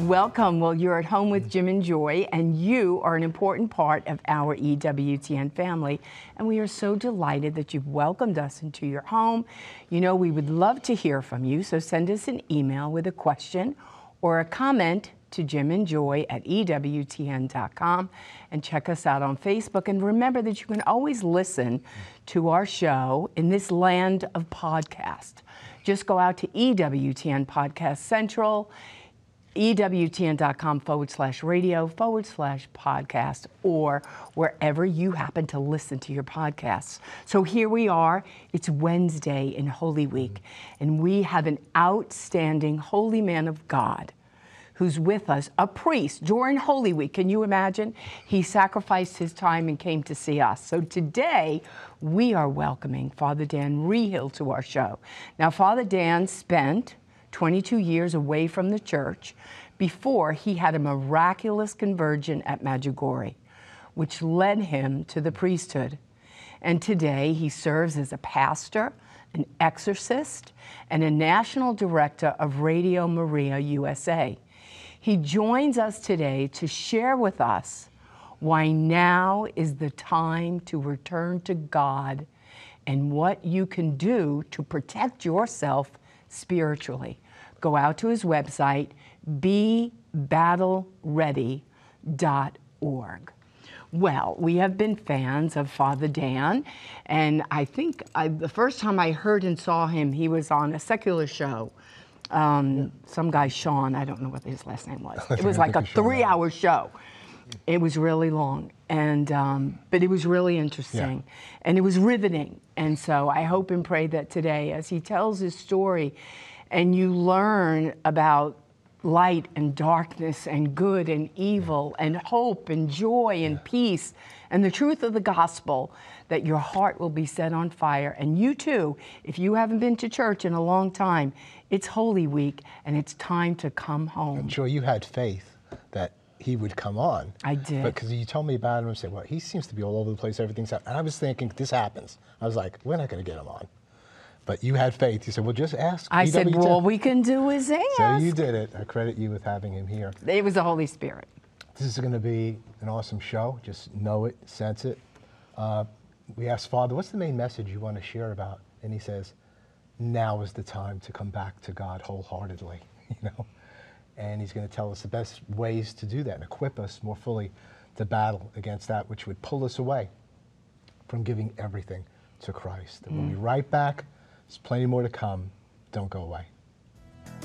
Welcome. Well, you're at home with Jim and Joy, and you are an important part of our EWTN family. And we are so delighted that you've welcomed us into your home. You know, we would love to hear from you, so send us an email with a question or a comment to jimandjoy@ewtn.com, and check us out on Facebook. And remember that you can always listen to our show in this land of podcast. Just go out to EWTN Podcast Central, ewtn.com/radio/podcast, or wherever you happen to listen to your podcasts. So here we are. It's Wednesday in Holy Week, and we have an outstanding holy man of God who's with us, a priest during Holy Week. Can you imagine? He sacrificed his time and came to see us. So today, we are welcoming Father Dan Reehil to our show. Now, Father Dan spent 22 years away from the church before he had a miraculous conversion at Medjugorje, which led him to the priesthood. And today, he serves as a pastor, an exorcist, and a national director of Radio Maria USA. He joins us today to share with us why now is the time to return to God and what you can do to protect yourself spiritually. Go out to his website, bebattleready.org. Well, we have been fans of Father Dan, and I think the first time I heard and saw him, he was on a secular show. Some guy, Sean, I don't know what his last name was. It was like a 3-hour show. It was really long, and but it was really interesting, and it was riveting. And so I hope and pray that today, as he tells his story, and you learn about light and darkness and good and evil and hope and joy and peace and the truth of the gospel, that your heart will be set on fire. And you too, if you haven't been to church in a long time, it's Holy Week and it's time to come home. I'm sure you had faith that he would come on. I did. Because you told me about him and said, well, he seems to be all over the place, everything's happening. And I was thinking, this happens. I was like, we're not going to get him on. But you had faith. You said, well, just ask. I said, well, all we can do is ask. So you did it. I credit you with having him here. It was the Holy Spirit. This is going to be an awesome show. Just know it, sense it. We asked Father, what's the main message you want to share about? And he says, now is the time to come back to God wholeheartedly, you know? And he's going to tell us the best ways to do that and equip us more fully to battle against that which would pull us away from giving everything to Christ. And we'll be right back. There's plenty more to come. Don't go away.